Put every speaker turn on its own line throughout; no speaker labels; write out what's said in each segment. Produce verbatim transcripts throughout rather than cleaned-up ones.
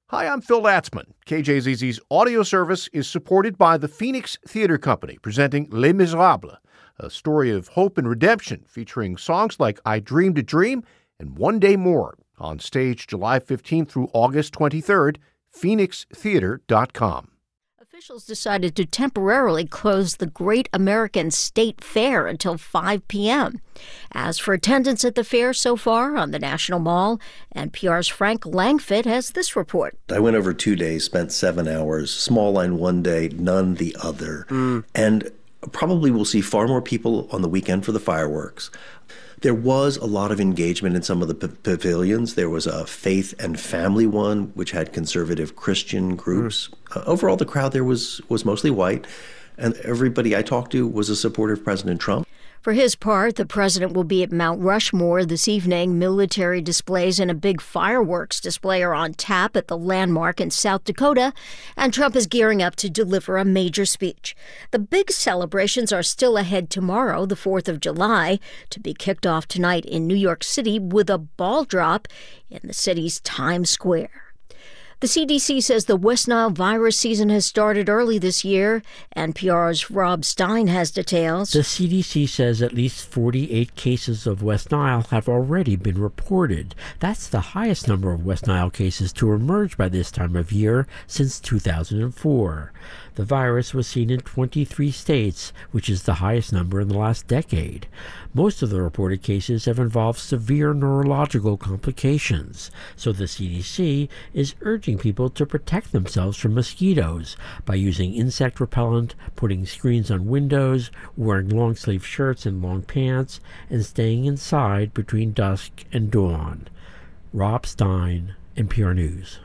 Hi, I'm Phil Latzman. K J Z Z's audio service is supported by the Phoenix Theater Company, presenting Les Miserables, a story of hope and redemption featuring songs like I Dreamed a Dream and One Day More, on stage July fifteenth through August twenty-third, phoenix theater dot com.
Officials decided to temporarily close the Great American State Fair until five p.m. As for attendance at the fair so far on the National Mall, N P R's Frank Langfitt has this report.
I went over two days, spent seven hours, small line one day, none the other. Mm. And probably we'll see far more people on the weekend for the fireworks. There was a lot of engagement in some of the p- pavilions. There was a faith and family one, which had conservative Christian groups. Mm. Uh, overall, the crowd there was, was mostly white, and everybody I talked to was a supporter of President Trump.
For his part, the president will be at Mount Rushmore this evening. Military displays and a big fireworks display are on tap at the landmark in South Dakota, and Trump is gearing up to deliver a major speech. The big celebrations are still ahead tomorrow, the fourth of July, to be kicked off tonight in New York City with a ball drop in the city's Times Square. The C D C says the West Nile virus season has started early this year. N P R's Rob Stein has details.
The C D C says at least forty-eight cases of West Nile have already been reported. That's the highest number of West Nile cases to emerge by this time of year since two thousand four. The virus was seen in twenty-three states, which is the highest number in the last decade. Most of the reported cases have involved severe neurological complications, so the C D C is urging people to protect themselves from mosquitoes by using insect repellent, putting screens on windows, wearing long-sleeve shirts and long pants, and staying inside between dusk and dawn. Rob Stein, N P R News.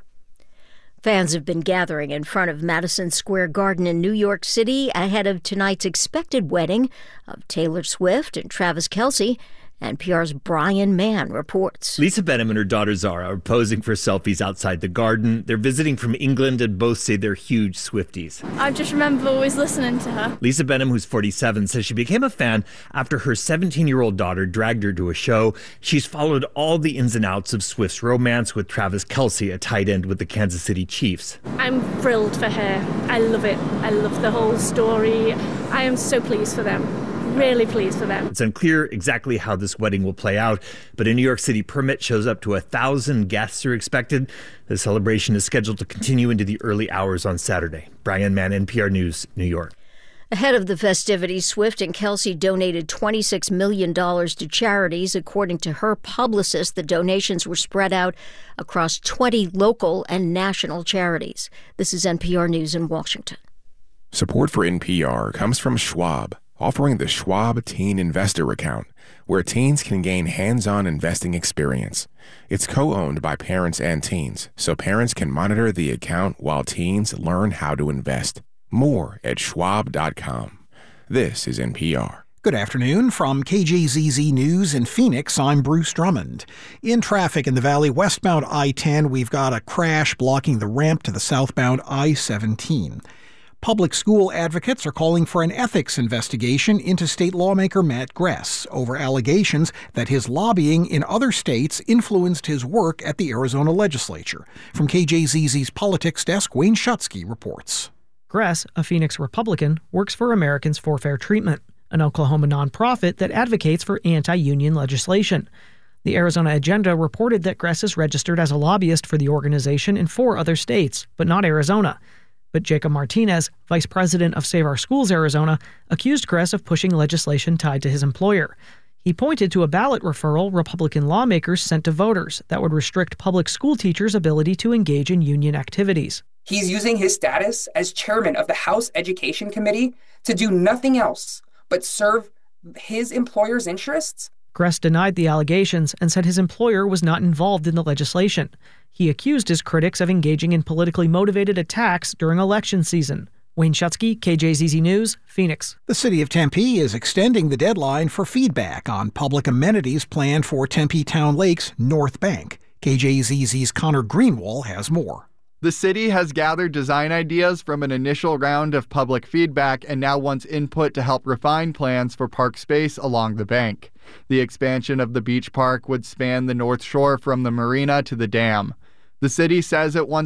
Fans have been gathering in front of Madison Square Garden in New York City ahead of tonight's expected wedding of Taylor Swift and Travis Kelce. N P R's Brian Mann reports.
Lisa Benham and her daughter Zara are posing for selfies outside the garden. They're visiting from England and both say they're huge Swifties.
I just remember always listening to her.
Lisa Benham, who's forty-seven, says she became a fan after her seventeen-year-old daughter dragged her to a show. She's followed all the ins and outs of Swift's romance with Travis Kelce, a tight end with the Kansas City Chiefs.
I'm thrilled for her. I love it. I love the whole story. I am so pleased for them. Really pleased for them.
It's unclear exactly how this wedding will play out, but a New York City permit shows up to a thousand guests are expected. The celebration is scheduled to continue into the early hours on Saturday. Brian Mann, N P R News, New York.
Ahead of the festivities, Swift and Kelce donated twenty-six million dollars to charities. According to her publicist, the donations were spread out across twenty local and national charities. This is N P R News in Washington.
Support for N P R comes from Schwab, offering the Schwab Teen Investor Account, where teens can gain hands-on investing experience. It's co-owned by parents and teens, so parents can monitor the account while teens learn how to invest. More at schwab dot com. This is N P R.
Good afternoon. From K J Z Z News in Phoenix, I'm Bruce Drummond. In traffic in the valley westbound I ten, we've got a crash blocking the ramp to the southbound I seventeen. Public school advocates are calling for an ethics investigation into state lawmaker Matt Gress over allegations that his lobbying in other states influenced his work at the Arizona legislature. From K J Z Z's Politics Desk, Wayne Schutsky reports.
Gress, a Phoenix Republican, works for Americans for Fair Treatment, an Oklahoma nonprofit that advocates for anti-union legislation. The Arizona Agenda reported that Gress is registered as a lobbyist for the organization in four other states, but not Arizona. But Jacob Martinez, vice president of Save Our Schools Arizona, accused Gress of pushing legislation tied to his employer. He pointed to a ballot referral Republican lawmakers sent to voters that would restrict public school teachers' ability to engage in union activities.
He's using his status as chairman of the House Education Committee to do nothing else but serve his employer's interests.
Gress denied the allegations and said his employer was not involved in the legislation. He accused his critics of engaging in politically motivated attacks during election season. Wayne Schutsky, K J Z Z News, Phoenix.
The city of Tempe is extending the deadline for feedback on public amenities planned for Tempe Town Lake's North Bank. K J Z Z's Connor Greenwall has more.
The city has gathered design ideas from an initial round of public feedback and now wants input to help refine plans for park space along the bank. The expansion of the beach park would span the North Shore from the marina to the dam. The city says it wants